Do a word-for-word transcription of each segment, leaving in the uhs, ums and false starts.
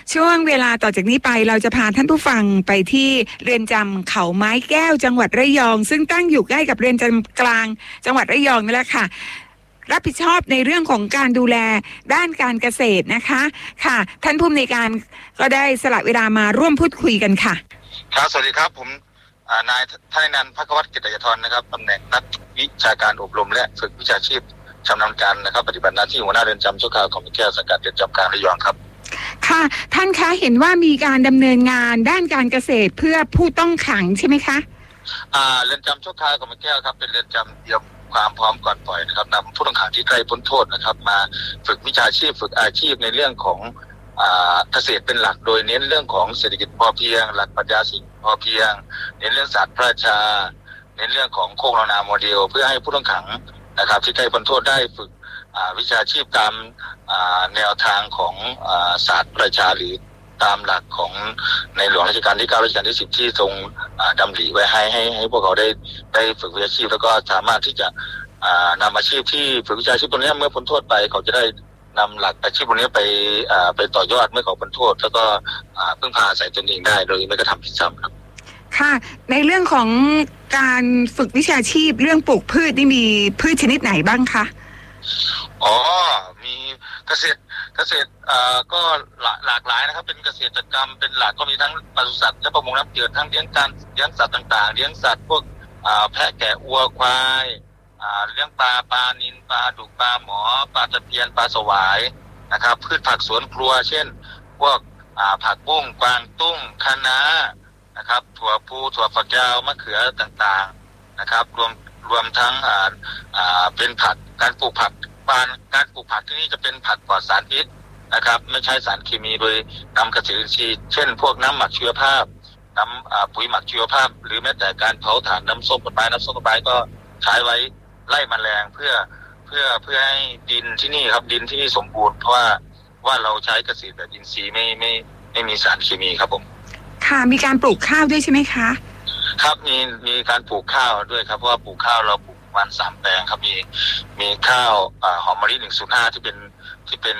ช่วงเวลาต่อจากนี้ไปเราจะพาท่านผู้ฟังไปที่เรือนจำเขาไม้แก้วจังหวัดระยองซึ่งตั้งอยู่ใกล้กับเรือนจำกลางจังหวัดระยองนี่แหละค่ะรับผิดชอบในเรื่องของการดูแลด้านการเกษตรนะคะค่ะท่านผู้อำนวยการก็ได้สละเวลามาร่วมพูดคุยกันค่ะครับสวัสดีครับผมนายธนนันท์ ภควัฒน์ กิตติยธรนะครับตำแหน่งนักวิชาการอบรมและฝึกวิชาชีพชำนาญการนะครับปฏิบัติหน้าที่หัวหน้าเรือนจำชั่วคราวของแก้วสังกัดเรือนจำกลางระยองครับค่ะท่านคะเห็นว่ามีการดำเนินงานด้านการเกษตรเพื่อผู้ต้องขังใช่ไหมคะอ่าเรือนจำชั่วคราวของแก้วครับเป็นเรือนจำเตรียมความพร้อมก่อนปล่อยนะครับนำผู้ต้องขังที่ใกล้พ้นโทษนะครับมาฝึกวิชาชีพฝึกอาชีพในเรื่องของเกษตรเป็นหลักโดยเน้นเรื่องของเศรษฐกิจพอเพียงหลักปรัชญาเศรษฐกิจพอเพียงเน้นเรื่องศาสตร์พระราชาเน้นเรื่องของโคกนานาโมเดลเพื่อให้ผู้ต้องขังนะครับที่ใกล้พ้นโทษได้ฝึกวิชาชีพตามแนวทางของศาสตร์พระราชาหรือตามหลักของในหลวงรัชกาลที่เก้ารัชกาลที่สิบที่ทรงดำริไว้ให้ให้ให้พวกเขาได้ได้ฝึกวิชาชีพแล้วก็สามารถที่จะนำอาชีพที่ฝึกวิชาชีพตรงนี้เมื่อพ้นโทษไปเขาจะได้นำหลักอาชีพพวกนี้ไปไปต่อยอดเมื่อเขาพ้นโทษแล้วก็พึ่งพาอาศัยตนเองได้โดยไม่กระทำผิดซ้ำครับค่ะในเรื่องของการฝึกวิชาชีพเรื่องปลูกพืชนี่มีพืชชนิดไหนบ้างคะอ๋อมีเกษตรเกษตรอ่าก็หลากหลายนะครับเป็นเกษตรกรรมเป็นหลักก็มีทั้งปศุสัตว์และประมงน้ำจืดทั้งเลี้ยงการเลี้ยงสัตว์ต่างๆเลี้ยงสัตว์พวกอ่าแพะแกะวัวควายอ่าเลี้ยงปลาปลานิลปลาดุกปลาหมอปลาตะเพียนปลาสวายนะครับพืชผักสวนครัวเช่นพวกอ่าผักบุ้งกวางตุ้งคะน้านะครับถั่วพูถั่วฝักยาวมะเขือต่างๆนะครับรวมรวมทั้งอ่าอ่าเป็นผักการปลูกผักปานการปลูกผักที่นี่จะเป็นผักปลอดสารพิษนะครับไม่ใช้สารเคมีโดยนำเกษตรอินทรีย์เช่นพวกน้ำหมักชีวภาพน้ำปุ๋ยหมักชีวภาพหรือแม้แต่การเผาถ่านน้ำส้มผลไม้น้ำส้มผลไม้ก็ใช้ไว้ไล่แมลงเพื่อเพื่อเพื่อให้ดินที่นี่ครับดินที่นี่สมบูรณ์เพราะว่าว่าเราใช้เกษตรแบบอินทรีย์ไม่ไม่ไม่มีสารเคมีครับผมค่ะมีการปลูกข้าวด้วยใช่ไหมคะครับมีมีการปลูกข้าวด้วยครับเพราะว่าปลูกข้าวเราปลูกวันสามแปลงครับมีมีข้าวหอมมะลิหนึ่งศูนย์ห้าที่เป็นที่เป็น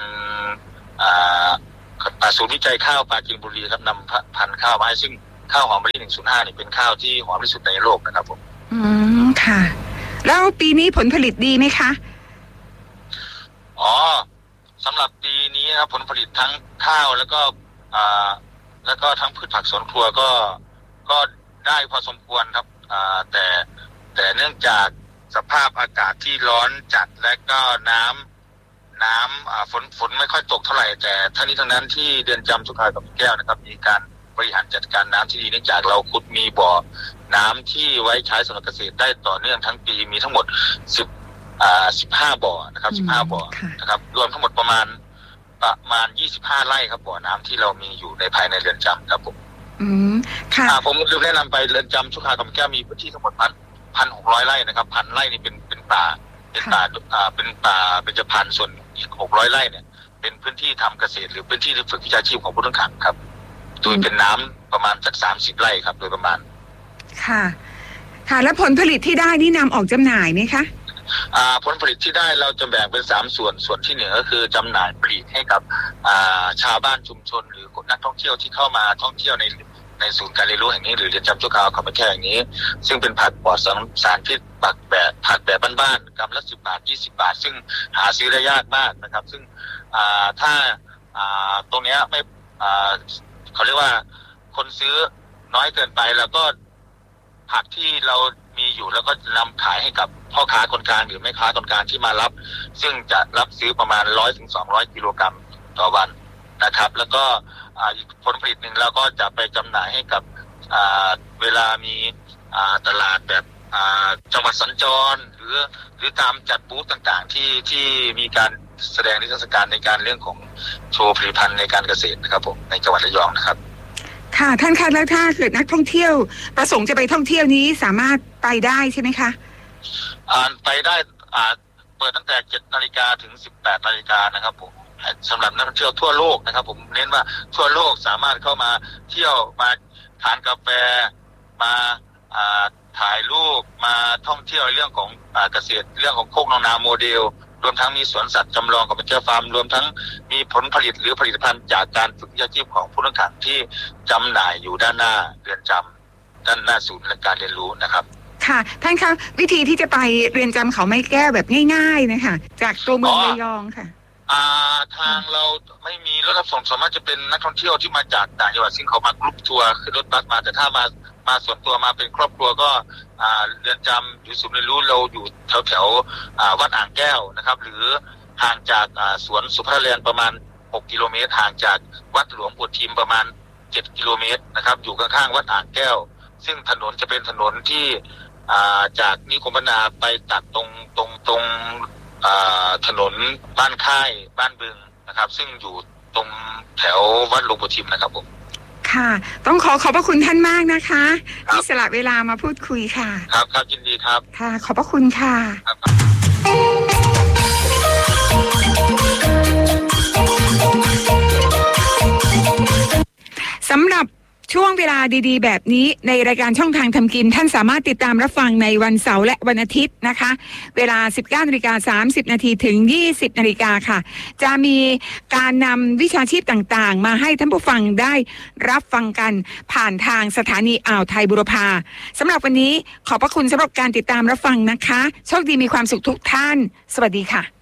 ศูนย์วิจัยข้าวปราจีนบุรีครับนำพันธุ์ข้าวมาให้ซึ่งข้าวหอมมะลิหนึ่งศูนย์ห้านี่เป็นข้าวที่หอมที่สุดในโลกนะครับผมอืมค่ะแล้วปีนี้ผลผลิตดีไหมคะอ๋อสำหรับปีนี้ครับผลผลิตทั้งข้าวแล้วก็อ่าแล้วก็ทั้งพืชผักสวนครัวก็ก็ได้พอสมควรครับอ่าแต่แต่เนื่องจากสภาพอากาศที่ร้อนจัดและก็น้ำน้ำอ่าฝนฝนไม่ค่อยตกเท่าไหร่แต่ทั้งนี้ทั้งนั้นที่เรือนจำชั่วคราวกับแก้วนะครับมีการบริหารจัดการน้ำที่ดีเนื่องจากเราขุดมีบ่อน้ำที่ไว้ใช้สำหรับเกษตรได้ต่อเนื่องทั้งปีมีทั้งหมดสิบอ่าสิบห้าบ่อนะครับสิบห้าบ่อนะครับรวมทั้งหมดประมาณประมาณยี่สิบห้าไร่ครับบ่อน้ำที่เรามีอยู่ในภายในเรือนจำครับผมอืมค่ะผมลืมแนะนำไปเรือนจำชั่วคราวกับแก้วมีพื้นที่ทั้งหมดพันพันหกร้อยไร่นะครับพันไร่นี่เป็นเป็นป่าเป็นป่าอ่าเป็นป่าเป็นจะพันส่วนอีกหกร้อยไร่เนี่ยเป็นพื้นที่ทำเกษตรหรือพื้นที่ฝึกวิชาชีพของผู้ต้องขังครับโดยเป็นน้ำประมาณจากสามสิบไร่ครับโดยประมาณค่ะค่ะแล้วผลผลิตที่ได้นี่นำออกจำหน่ายไหมคะอ่าผลผลิตที่ได้เราจะแบ่งเป็นสามส่วนส่วนที่หนึ่งก็คือจำหน่ายผลิตให้กับอ่าชาวบ้านชุมชนหรือนักท่องเที่ยวที่เข้ามาท่องเที่ยวในในศูนย์การเรียนรู้แห่งนี้หรือเรือนจำชั่วคราวเขาไม่แค่อย่างนี้ซึ่งเป็นผักปลอดสารพิษผักแบบผักแบบบ้านๆกำละสิบบาทยี่สิบบาทซึ่งหาซื้อได้ยากมากนะครับซึ่งอ่าถ้าอ่าตรงเนี้ยไม่อ่าเขาเรียกว่าคนซื้อน้อยเกินไปแล้วก็ผักที่เรามีอยู่แล้วก็นำขายให้กับพ่อค้าคนกลางหรือแม่ค้าคนกลางที่มารับซึ่งจะรับซื้อประมาณร้อยถึงสองร้อยกิโลกรัมต่อวันนะครับแล้วก็อีกผลผลิตหนึ่งเราก็จะไปจำหน่ายให้กับเวลามีตลาดแบบจังหวัดสัญจรหรือหรือตามจัดบูธต่างๆที่ที่มีการแสดงนิทรรศการในการเรื่องของโชว์ผลิตภัณฑ์ในการเกษตรนะครับผมในจังหวัดระยองนะครับค่ะท่านคะแล้วถ้าเกิดนักท่องเที่ยวประสงค์จะไปท่องเที่ยวนี้สามารถไปได้ใช่ไหมคะอ่าไปได้อ่าเปิดตั้งแต่เจ็ดนาฬิกาถึงสิบแปดนาฬิกานะครับผมสำหรับนักท่องเที่ยวทั่วโลกนะครับผมเน้นว่าทั่วโลกสามารถเข้ามาเที่ยวมาทานกาแฟมาถ่ายรูปมาท่องเที่ยวเรื่องของเกษตรเรื่องของโคกนานาโมเดลรวมทั้งมีสวนสัตว์จำลองกับเป็นเจ้าฟาร์มรวมทั้งมีผลผลิตหรือผลิตภัณฑ์จากการฝึกวิชาชีพของผู้ต้องขังที่จำหน่ายอยู่ด้านหน้าเรือนจำด้านหน้าศูนย์การเรียนรู้นะครับค่ะท่านคะวิธีที่จะไปเรือนจำเขาไม้แก้วแบบง่ายๆนะคะจากตัวเมืองระยองค่ะอ่าทางเราไม่มีรถรับส่งสามารถจะเป็นนักท่องเที่ยวที่มาจากต่างจังหวัดซึ่งเขามากรุ๊ปทัวร์คือรถบัสมาแต่ถ้ามามาส่วนตัวมาเป็นครอบครัวก็อ่าเรือนจำอยู่ศูนย์เรียนรู้เราอยู่แถวแถวอ่าวัดอ่างแก้วนะครับหรือห่างจากอ่าสวนสุภาพเรียนประมาณหกกิโลเมตรห่างจากวัดหลวงปู่ทิมประมาณเจ็ดกิโลเมตรนะครับอยู่ข้างๆวัดอ่างแก้วซึ่งถนนจะเป็นถนนที่อ่าจากนิคมพัฒนาไปตัดตรงตรงตรงอ่าถนนบ้านค่ายบ้านบึงนะครับซึ่งอยู่ตรงแถววัดหลวงปู่ทิมนะครับผมค่ะต้องขอขอบพระคุณท่านมากนะคะที่สละเวลามาพูดคุยค่ะครับครับยินดีครับค่ะขอบพระคุณค่ะสำหรับช่วงเวลาดีๆแบบนี้ในรายการช่องทางทำกินท่านสามารถติดตามรับฟังในวันเสาร์และวันอาทิตย์นะคะเวลา สิบเก้านาฬิกาสามสิบนาทีถึงยี่สิบนาฬิกาค่ะจะมีการนำวิชาชีพต่างๆมาให้ท่านผู้ฟังได้รับฟังกันผ่านทางสถานีอ่าวไทยบุรพาสำหรับวันนี้ขอบพระคุณสำหรับการติดตามรับฟังนะคะโชคดีมีความสุขทุกท่านสวัสดีค่ะ